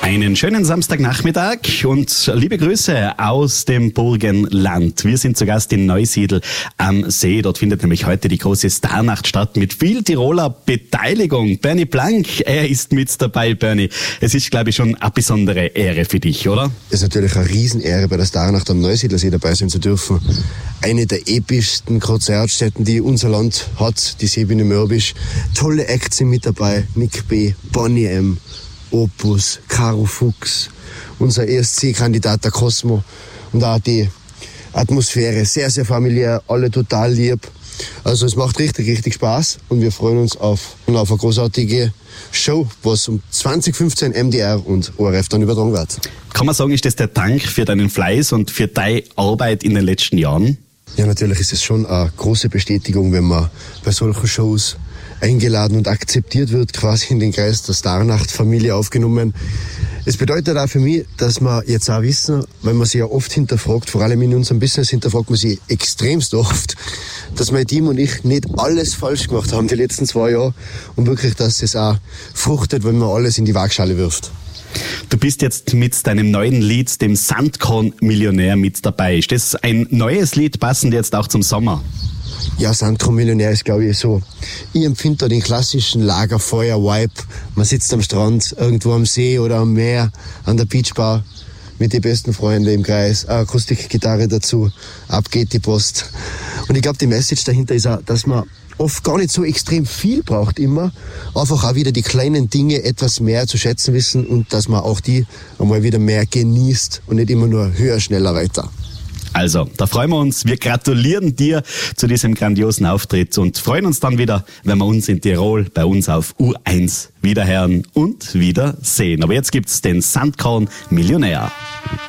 Einen schönen Samstagnachmittag und liebe Grüße aus dem Burgenland. Wir sind zu Gast in Neusiedl am See. Dort findet nämlich heute die große Starnacht statt mit viel Tiroler Beteiligung. Bernie Blank, er ist mit dabei. Bernie, es ist, glaube ich, schon eine besondere Ehre für dich, oder? Es ist natürlich eine Riesenehre, bei der Starnacht am Neusiedler See dabei sein zu dürfen. Eine der epischsten Konzertstätten, die unser Land hat, die Seebühne Mörbisch. Tolle Acts sind mit dabei. Nick B., Bonnie M., Opus, Caro Fuchs, unser ESC-Kandidat der Cosmo und auch die Atmosphäre, sehr, sehr familiär, alle total lieb. Also es macht richtig, richtig Spaß und wir freuen uns auf eine großartige Show, was um 2015 MDR und ORF dann übertragen wird. Kann man sagen, ist das der Dank für deinen Fleiß und für deine Arbeit in den letzten Jahren? Ja, natürlich ist es schon eine große Bestätigung, wenn man bei solchen Shows eingeladen und akzeptiert wird, quasi in den Kreis der Starnacht-Familie aufgenommen. Es bedeutet auch für mich, dass wir jetzt auch wissen, weil man sich ja oft hinterfragt, vor allem in unserem Business hinterfragt man sich extremst oft, dass mein Team und ich nicht alles falsch gemacht haben die letzten 2 Jahre und wirklich, dass es auch fruchtet, wenn man alles in die Waagschale wirft. Du bist jetzt mit deinem neuen Lied, dem Sandkorn-Millionär, mit dabei. Ist das ein neues Lied, passend jetzt auch zum Sommer? Ja, Sandkorn-Millionär ist, glaube ich, so. Ich empfinde da den klassischen Lagerfeuer-Vibe. Man sitzt am Strand, irgendwo am See oder am Meer, an der Beachbar mit den besten Freunden im Kreis, eine Akustikgitarre dazu, ab geht die Post. Und ich glaube, die Message dahinter ist auch, dass man oft gar nicht so extrem viel braucht immer, einfach auch wieder die kleinen Dinge etwas mehr zu schätzen wissen und dass man auch die einmal wieder mehr genießt und nicht immer nur höher, schneller, weiter. Also, da freuen wir uns. Wir gratulieren dir zu diesem grandiosen Auftritt und freuen uns dann wieder, wenn wir uns in Tirol bei uns auf U1 wiederhören und wieder sehen. Aber jetzt gibt's den Sandkorn Millionär.